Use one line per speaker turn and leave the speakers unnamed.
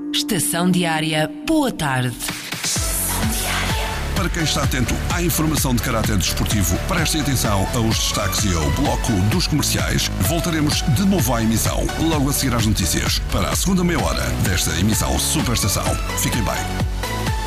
Estação Diária, boa tarde.
Para quem está atento à informação de caráter desportivo, prestem atenção aos destaques e ao bloco dos comerciais. Voltaremos de novo à emissão, logo a seguir às notícias, para a segunda meia hora desta emissão Superestação. Fiquem bem.